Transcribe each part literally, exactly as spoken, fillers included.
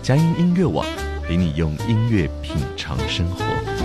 佳音音乐网，陪你用音乐品尝生活。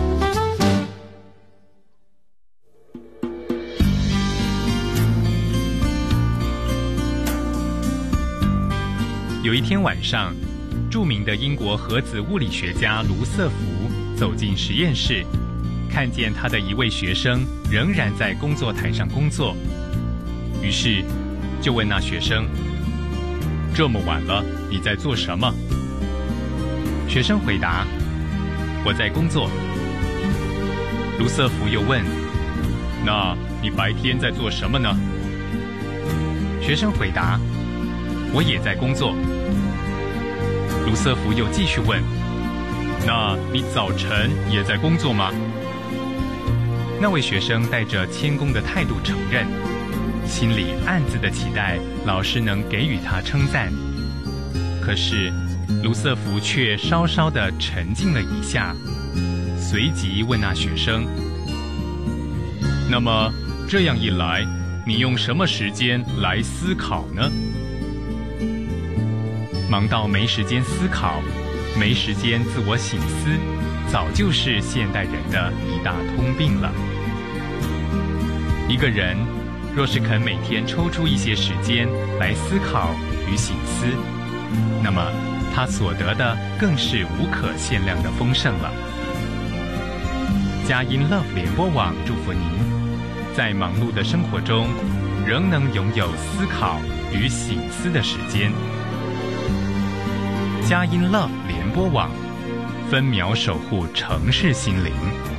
有一天晚上，著名的英国核子物理学家卢瑟福走进实验室，看见他的一位学生仍然在工作台上工作，于是就问那学生：“这么晚了，你在做什么？”学生回答：“我在工作。”卢瑟福又问：“那你白天在做什么呢？”学生回答：“我也在工作。”卢瑟福又继续问：“那你早晨也在工作吗？”那位学生带着谦恭的态度承认，心里暗自的期待老师能给予他称赞。可是卢瑟福却稍稍的沉静了一下，随即问那学生：“那么这样一来，你用什么时间来思考呢？”忙到没时间思考，没时间自我省思，早就是现代人的一大通病了。一个人若是肯每天抽出一些时间来思考与省思，那么他所得的更是无可限量的丰盛了。佳音 Love 联播网祝福您，在忙碌的生活中，仍能拥有思考与省思的时间。佳音 Love 联播网，分秒守护城市心灵。